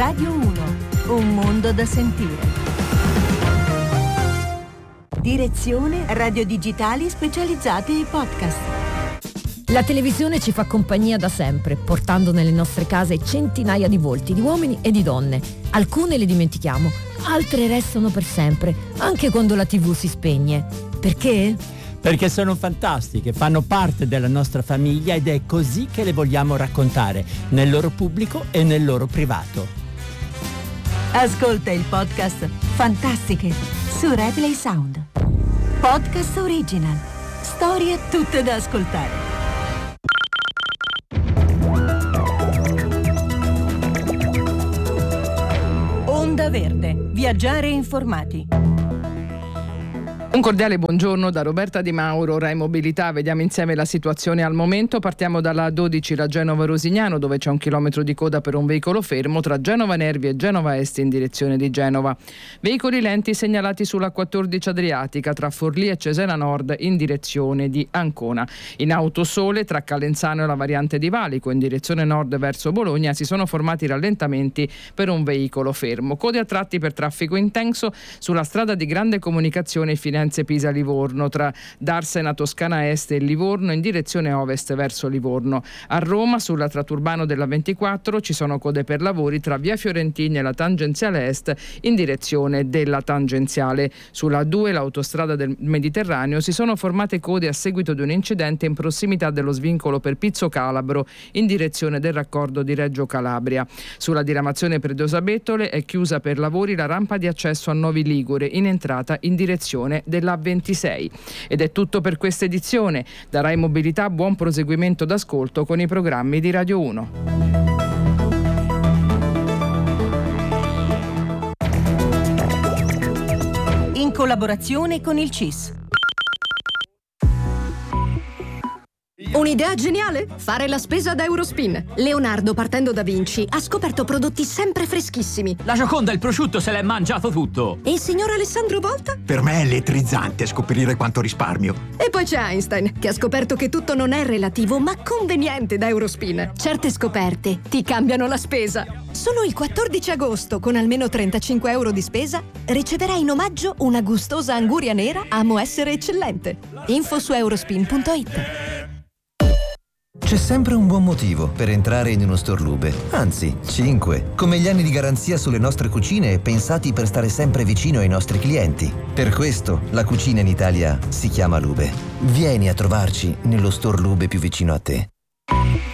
Radio 1, un mondo da sentire. Direzione Radio Digitali Specializzate in Podcast. La televisione ci fa compagnia da sempre, portando nelle nostre case centinaia di volti di uomini e di donne. Alcune le dimentichiamo, altre restano per sempre, anche quando la TV si spegne. Perché? Perché sono fantastiche, fanno parte della nostra famiglia ed è così che le vogliamo raccontare, nel loro pubblico e nel loro privato. Ascolta il podcast Fantastiche su Replay Sound. Podcast original. Storie tutte da ascoltare. Onda Verde. Viaggiare informati. Un cordiale buongiorno da Roberta Di Mauro, Rai Mobilità. Vediamo insieme la situazione al momento. Partiamo dalla A12, la Genova-Rosignano, dove c'è 1 chilometro di coda per un veicolo fermo tra Genova Nervi e Genova Est in direzione di Genova. Veicoli lenti segnalati sulla 14 Adriatica tra Forlì e Cesena Nord in direzione di Ancona. In Autosole tra Calenzano e la variante di Valico in direzione nord verso Bologna si sono formati rallentamenti per un veicolo fermo. Code a tratti per traffico intenso sulla strada di grande comunicazione Firenze-Pisa-Livorno tra Darsena Toscana Est e Livorno in direzione ovest verso Livorno. A Roma sulla Traturbano della 24 ci sono code per lavori tra via Fiorentini e la tangenziale est in direzione della tangenziale. Sulla A2, l'autostrada del Mediterraneo, si sono formate code a seguito di un incidente in prossimità dello svincolo per Pizzo Calabro in direzione del raccordo di Reggio Calabria. Sulla diramazione Predosa-Bettole è chiusa per lavori la rampa di accesso a Novi Ligure in entrata in direzione della 26. Ed è tutto per questa edizione. Da Rai Mobilità buon proseguimento d'ascolto con i programmi di Radio 1. In collaborazione con il CIS. Un'idea geniale? Fare la spesa da Eurospin. Leonardo, partendo da Vinci, ha scoperto prodotti sempre freschissimi. La Gioconda, il prosciutto, se l'è mangiato tutto. E il signor Alessandro Volta? Per me è elettrizzante scoprire quanto risparmio. E poi c'è Einstein, che ha scoperto che tutto non è relativo, ma conveniente da Eurospin. Certe scoperte ti cambiano la spesa. Solo il 14 agosto, con almeno 35 euro di spesa, riceverai in omaggio una gustosa anguria nera Amo Essere Eccellente. Info su eurospin.it. C'è sempre un buon motivo per entrare in uno store Lube, anzi 5, come gli anni di garanzia sulle nostre cucine pensati per stare sempre vicino ai nostri clienti. Per questo la cucina in Italia si chiama Lube. Vieni a trovarci nello store Lube più vicino a te.